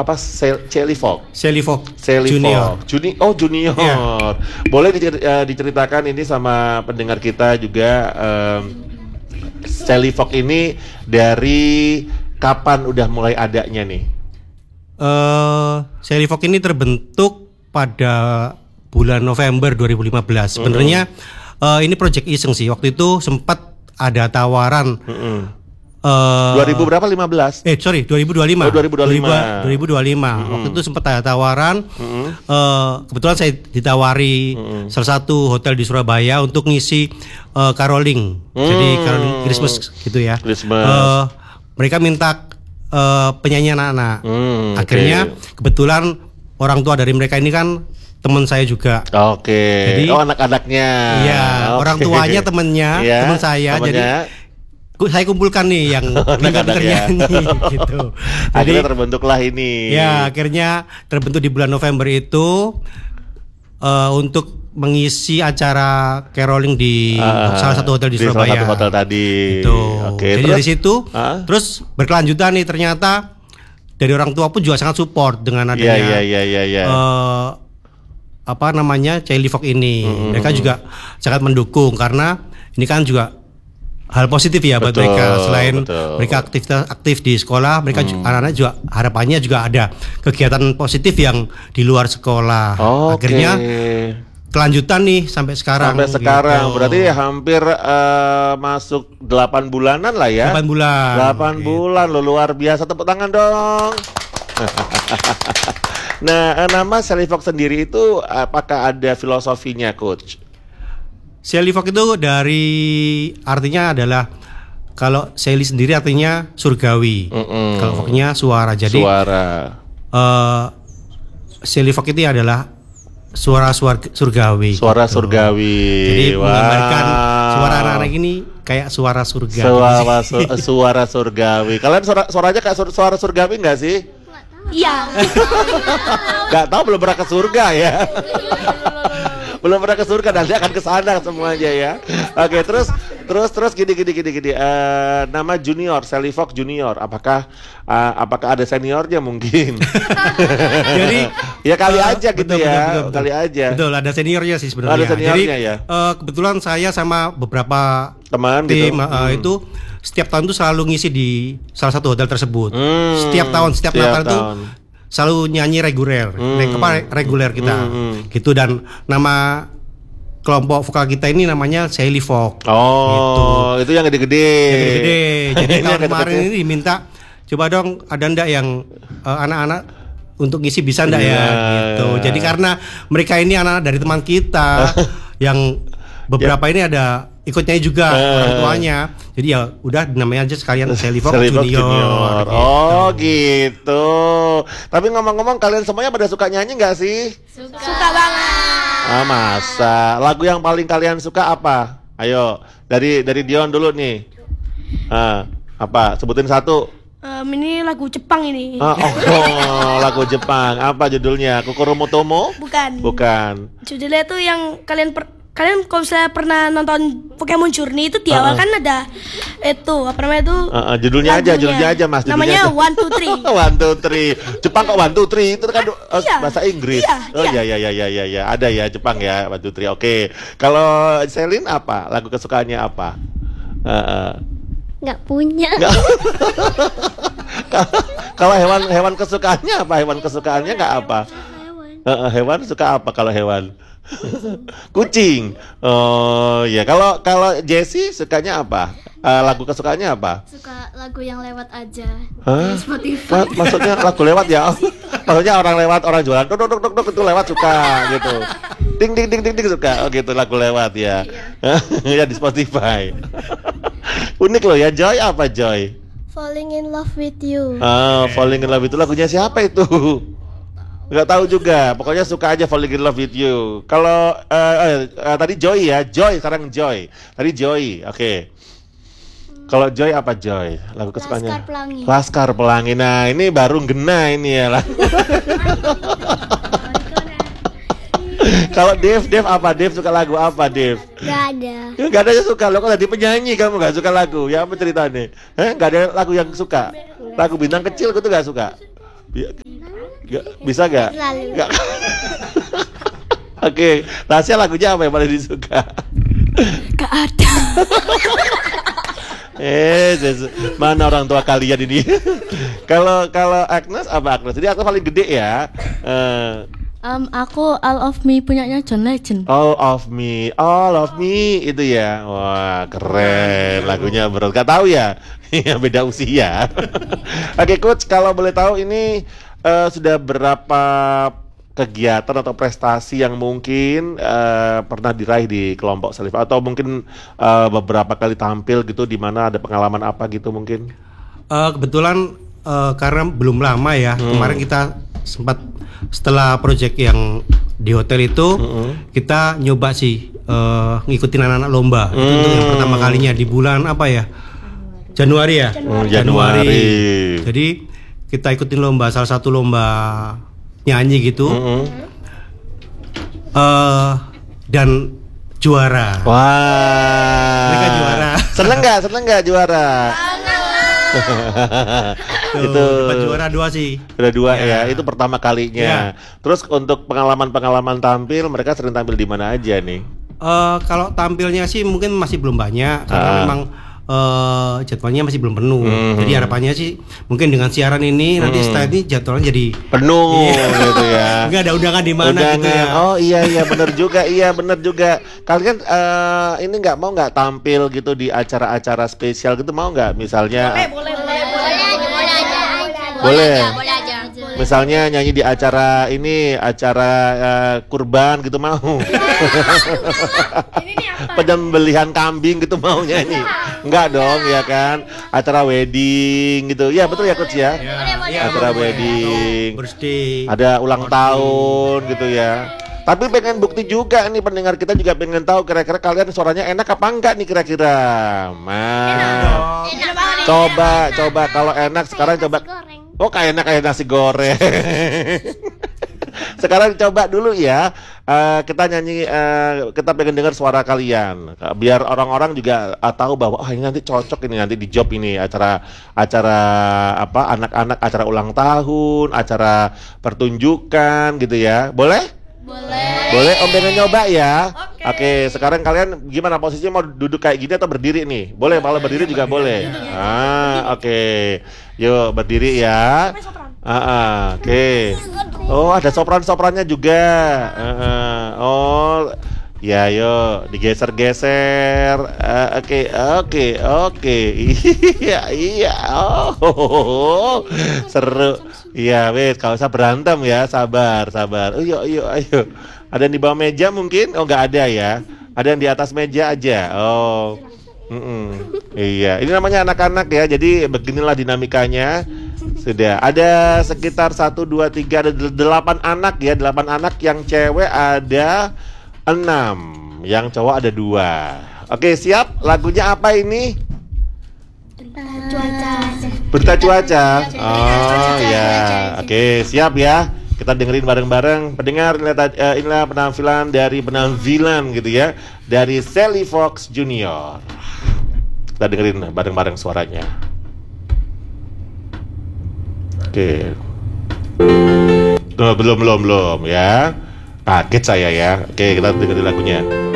apa Sally Fogg Junior. Junior. Yeah. Boleh diceritakan ini sama pendengar kita juga, Sally Fogg ini dari kapan udah mulai adanya nih? Sally Fogg ini terbentuk pada bulan November 2015. Sebenarnya ini project iseng sih. Waktu itu sempat ada tawaran 2000 berapa? 15? 2025. 2025. Waktu itu sempat ada tawaran. Kebetulan saya ditawari salah satu hotel di Surabaya untuk ngisi caroling. Jadi caroling Christmas gitu ya. Mereka minta penyanyi anak-anak. Akhirnya kebetulan orang tua dari mereka ini kan teman saya juga. Jadi anak-anaknya. Iya, orang tuanya temennya, teman saya. Jadi saya kumpulkan nih yang pintar nyanyi gitu. Akhirnya terbentuklah ini. Ya, akhirnya terbentuk di bulan November itu untuk mengisi acara caroling di salah satu hotel di Surabaya. Salah satu hotel tadi. Gitu. Jadi dari situ terus berkelanjutan nih, ternyata dari orang tua pun juga sangat support dengan adanya Sally Fogg ini. Mereka juga sangat mendukung karena ini kan juga hal positif ya buat mereka. Selain mereka aktif di sekolah, mereka anak-anak juga harapannya juga ada kegiatan positif yang di luar sekolah. Akhirnya kelanjutan nih sampai sekarang. Gitu. Berarti hampir masuk 8 bulanan lah ya. 8 bulan. 8 bulan loh, luar biasa, tepuk tangan dong. Nah, nama Sally Fogg sendiri itu apakah ada filosofinya, Coach? Sally Fogg itu artinya adalah, kalau Sally sendiri artinya surgawi. Kalau Fogg-nya suara. Jadi Sally Fogg itu adalah suara surgawi. Suara gitu. Surgawi. Jadi menggambarkan suara anak-anak ini kayak suara surga. Suara surgawi. Kalian suaranya kayak suara surgawi nggak sih? Iya. Nggak tahu, belum pernah ke surga ya. Belum pernah ke surga, nanti akan ke sana semuanya ya. Oke, terus gini. Nama Junior, Sally Fogg Junior. Apakah ada seniornya mungkin? Jadi ya kali aja gitu betul, ya. Betul. Kali aja. Betul, ada seniornya sih sebenarnya. Ada seniornya. Jadi ya. Kebetulan saya sama beberapa teman tim gitu. itu setiap tahun tuh selalu ngisi di salah satu hotel tersebut. Setiap Natal itu selalu nyanyi reguler kita gitu. Dan nama kelompok vokal kita ini namanya Sally Fogg. Gitu. Itu yang gede-gede. Jadi tahun kemarin ini diminta, coba dong ada ndak yang anak-anak untuk ngisi, bisa ndak ya gitu. Jadi karena mereka ini anak-anak dari teman kita yang beberapa ini ada ikutnya juga orang tuanya. Jadi ya udah namanya aja sekalian Sally Fogg Junior. Gitu. Tapi ngomong-ngomong, kalian semuanya pada suka nyanyi nggak sih? Suka banget. Masa lagu yang paling kalian suka apa? Ayo dari Dion dulu nih. Apa? Sebutin satu. Ini lagu Jepang ini. Lagu Jepang. Apa judulnya? Kukurumotomo? Bukan. Judulnya itu yang kalian kalau misalnya pernah nonton Pokemon Journey itu di awal kan ada itu apa namanya itu judulnya aja Mas. Namanya 1, 2, 1, 2, 3. 3. Jepang kok 1, 2, 3 itu kan bahasa Inggris. Iya. Ada ya Jepang ya 1, 2, 3. Oke. Kalau Selin apa? Lagu kesukaannya apa? Nggak punya. Kalau hewan kesukaannya apa? Hewan kesukaannya nggak apa? Hewan suka apa kalau hewan? Kucing. Oh ya, kalau Jessie sukanya apa? Lagu kesukaannya apa? Suka lagu yang lewat aja di Spotify. Maksudnya lagu lewat ya? Maksudnya orang lewat, orang jualan dok itu lewat suka gitu. Ding suka. Oh gitu, lagu lewat ya. Ya di Spotify. Unik loh ya. Joy apa Joy? Falling in Love with You. Falling in Love itu lagunya siapa itu? Nggak tahu juga, pokoknya suka aja Falling in Love with You. Kalau tadi Joy ya, sekarang Joy. Tadi Joy, oke. Kalau Joy apa Joy? Lagu kesukaannya? Laskar Pelangi. Laskar Pelangi. Nah ini baru ngena ini ya lah. Kalau Dev apa? Dev suka lagu apa Dev? Gak ada. Gak ada yang suka. Lo kan tadi penyanyi, kamu gak suka lagu. Ya apa ceritanya? Gak ada lagu yang suka. Lagu Bintang Kecil gue tuh gak suka. Bisa gak? Selalu. Gak. Oke, rahasia lagunya apa yang paling disuka? Gak ada. Mana orang tua kalian ini? Kalau Agnes apa Agnes? Jadi aku paling gede ya. Aku All of Me punyanya John Legend. All of me itu ya. Wah keren lagunya bro. Gak tahu ya? Beda usia. Oke coach, kalau boleh tahu ini sudah berapa kegiatan atau prestasi yang mungkin pernah diraih di kelompok Selif atau mungkin beberapa kali tampil gitu di mana ada pengalaman apa gitu mungkin? Kebetulan karena belum lama ya, kemarin kita sempat setelah proyek yang di hotel itu kita nyoba sih ngikutin anak-anak lomba. Itu untuk yang pertama kalinya di bulan apa ya? Januari ya? Januari. Jadi kita ikutin lomba, salah satu lomba nyanyi gitu. Dan juara. Wah. Mereka juara. Seneng nggak juara? Itu dapat juara 2 sih. Udah 2 ya. Itu pertama kalinya. Ya. Terus untuk pengalaman tampil, mereka sering tampil di mana aja nih? Kalau tampilnya sih mungkin masih belum banyak karena memang jadwalnya masih belum penuh. Jadi harapannya sih mungkin dengan siaran ini nanti setelah ini jadwalnya jadi penuh gitu ya. Enggak ada undangan di mana gitu ya. Oh iya benar juga. Kalian ini nggak tampil gitu di acara-acara spesial gitu, mau nggak misalnya? Boleh. Misalnya nyanyi di acara kurban gitu mau. Penyembelihan kambing gitu mau nyanyi. Enggak dong ya kan. Acara wedding gitu. Ya betul ya coach ya. Acara wedding. Birthday. Ada ulang tahun gitu ya. Tapi pengen bukti juga nih pendengar kita juga pengen tahu kira-kira kalian suaranya enak apa enggak nih kira-kira. Nah. Coba kalau enak sekarang coba. Oh kayak nasi goreng. Sekarang coba dulu ya, kita nyanyi, kita pengen dengar suara kalian, biar orang-orang juga tahu bahwa ini nanti cocok ini nanti di job ini acara apa anak-anak acara ulang tahun, acara pertunjukan gitu ya, boleh? Boleh Om pengen nyoba ya. Oke, sekarang kalian gimana posisinya, mau duduk kayak gini atau berdiri nih? Boleh, kalau berdiri juga boleh. Oke. Yuk berdiri ya. Oke. Oh, ada soprannya juga. Oh, ya yuk digeser-geser. Oke. Iya. Oh, seru. Iya, wes, kalau usah berantem ya, sabar. Ayo. Ada yang di bawah meja mungkin? Oh, nggak ada ya. Ada yang di atas meja aja. Oh. Iya, ini namanya anak-anak ya. Jadi beginilah dinamikanya. Sudah ada sekitar 1, 2, 3 ada 8 anak ya. 8 anak, yang cewek ada 6, yang cowok ada 2. Oke, siap? Lagunya apa ini? Berita cuaca. Oh ya. Oke, siap ya. Kita dengerin bareng-bareng. Pendengar, inilah penampilan gitu ya dari Sally Fox Junior. Kita dengerin bareng-bareng suaranya. Oke. Belum ya. Kaget saya ya. Oke, kita dengerin lagunya.